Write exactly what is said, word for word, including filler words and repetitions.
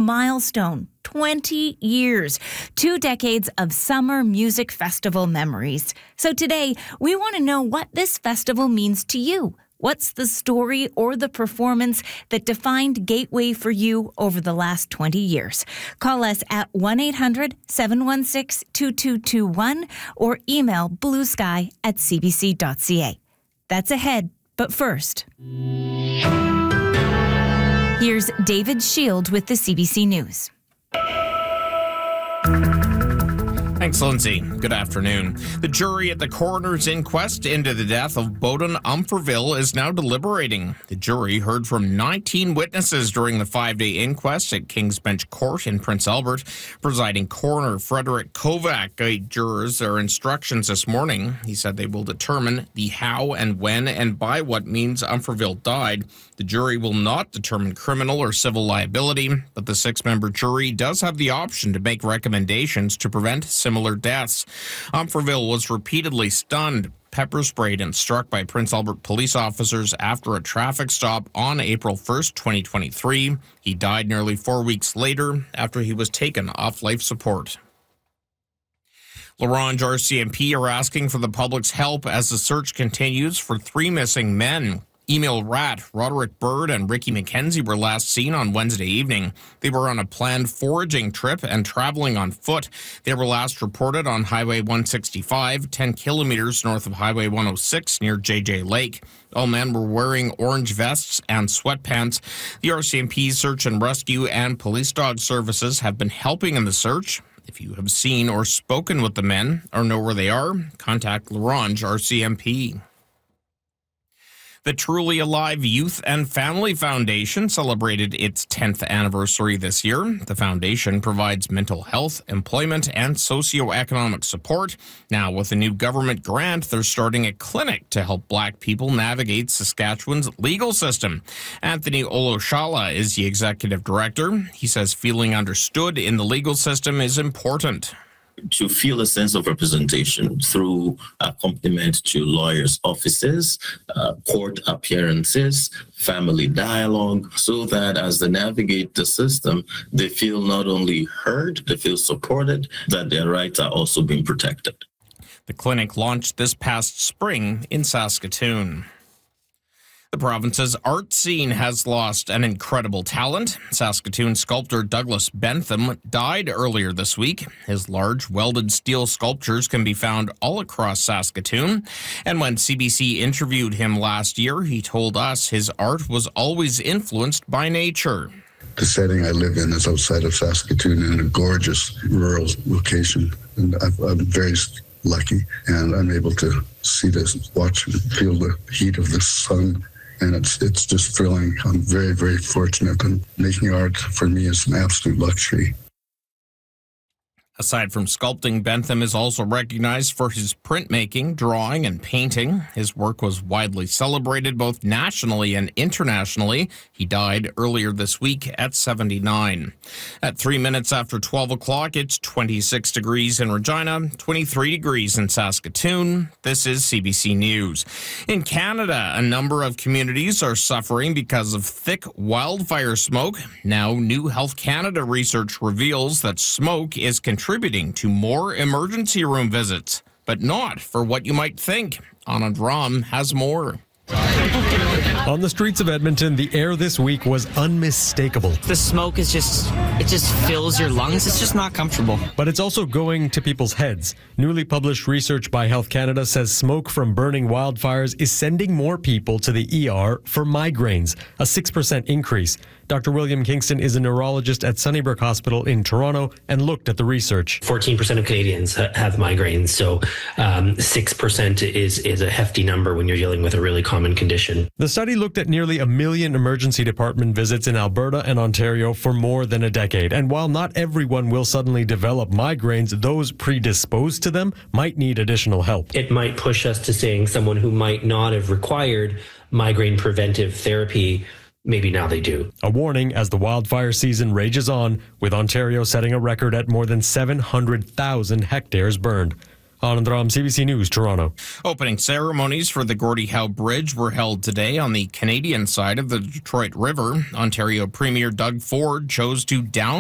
milestone. twenty years. Two decades of summer music festival memories. So today, we want to know what this festival means to you. What's the story or the performance that defined Gateway for you over the last twenty years? Call us at one eight hundred seven one six two two two one or email bluesky at c b c dot c a. That's ahead, but first. Here's David Shield with the C B C News. Thanks, Lindsay. Good afternoon. The jury at the coroner's inquest into the death of Bohdan Umferville is now deliberating. The jury heard from nineteen witnesses during the five-day inquest at King's Bench Court in Prince Albert. Presiding coroner Frederick Kovac gave jurors their instructions this morning. He said they will determine the how and when and by what means Umferville died. The jury will not determine criminal or civil liability, but the six-member jury does have the option to make recommendations to prevent similar deaths. Umferville was repeatedly stunned, pepper sprayed, and struck by Prince Albert police officers after a traffic stop on April first, twenty twenty-three. He died nearly four weeks later after he was taken off life support. La Ronge R C M P are asking for the public's help as the search continues for three missing men. Emil Rat, Roderick Bird, and Ricky McKenzie were last seen on Wednesday evening. They were on a planned foraging trip and traveling on foot. They were last reported on Highway one sixty-five, ten kilometers north of Highway one oh six near J J Lake. All men were wearing orange vests and sweatpants. The R C M P Search and Rescue and Police Dog Services have been helping in the search. If you have seen or spoken with the men or know where they are, contact La Ronge R C M P. The Truly Alive Youth and Family Foundation celebrated its tenth anniversary this year. The foundation provides mental health, employment, and socioeconomic support. Now, with a new government grant, they're starting a clinic to help Black people navigate Saskatchewan's legal system. Anthony Oloshala is the executive director. He says feeling understood in the legal system is important. To feel a sense of representation through accompaniment to lawyers' offices, uh, court appearances, family dialogue, so that as they navigate the system, they feel not only heard, they feel supported, that their rights are also being protected. The clinic launched this past spring in Saskatoon. The province's art scene has lost an incredible talent. Saskatoon sculptor Douglas Bentham died earlier this week. His large welded steel sculptures can be found all across Saskatoon. And when C B C interviewed him last year, he told us his art was always influenced by nature. The setting I live in is outside of Saskatoon in a gorgeous rural location. And I'm very lucky, and I'm able to see this, watch and feel the heat of the sun. And it's it's just thrilling. I'm very, very fortunate. And making art for me is an absolute luxury. Aside from sculpting, Bentham is also recognized for his printmaking, drawing, and painting. His work was widely celebrated both nationally and internationally. He died earlier this week at seventy-nine. At three minutes after twelve o'clock, it's twenty-six degrees in Regina, twenty-three degrees in Saskatoon. This is C B C News. In Canada, a number of communities are suffering because of thick wildfire smoke. Now, new Health Canada research reveals that smoke is contributing contributing to more emergency room visits, but not for what you might think. Anand Ram has more. On the streets of Edmonton, the air this week was unmistakable. The smoke is just, it just fills your lungs. It's just not comfortable. But it's also going to people's heads. Newly published research by Health Canada says smoke from burning wildfires is sending more people to the E R for migraines, a six percent increase. Doctor William Kingston is a neurologist at Sunnybrook Hospital in Toronto and looked at the research. fourteen percent of Canadians have migraines, so um, six percent is, is a hefty number when you're dealing with a really common condition. The study looked at nearly a million emergency department visits in Alberta and Ontario for more than a decade. And while not everyone will suddenly develop migraines, those predisposed to them might need additional help. It might push us to saying someone who might not have required migraine preventive therapy, maybe now they do. A warning as the wildfire season rages on, with Ontario setting a record at more than seven hundred thousand hectares burned. Anand Ram, C B C News, Toronto. Opening ceremonies for the Gordie Howe Bridge were held today on the Canadian side of the Detroit River. Ontario Premier Doug Ford chose to down